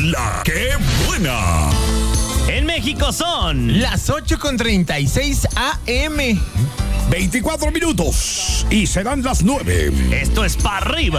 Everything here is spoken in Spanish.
La que buena. En México son las 8:36 AM. 24 minutos y serán las 9. Esto es Pa' Arriba.